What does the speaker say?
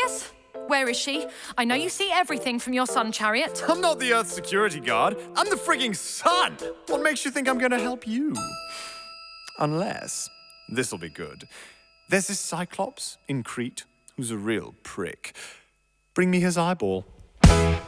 Theseus? Where is she? I know you see everything from your sun chariot. I'm not the Earth's security guard. I'm the frigging sun! What makes you think I'm gonna help you? Unless, this'll be good. There's this Cyclops in Crete who's a real prick. Bring me his eyeball.